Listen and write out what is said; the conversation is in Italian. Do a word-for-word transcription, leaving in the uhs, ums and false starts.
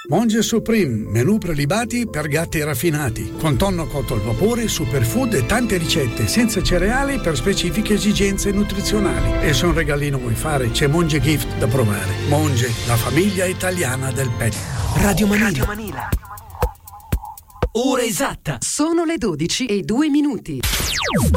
Monge Supreme, menù prelibati per gatti raffinati, con tonno cotto al vapore, superfood e tante ricette senza cereali per specifiche esigenze nutrizionali. E se un regalino vuoi fare, c'è Monge Gift da provare. Monge, la famiglia italiana del pet. Radio Manila. Radio Manila. Ora esatta. Sono le dodici e due minuti.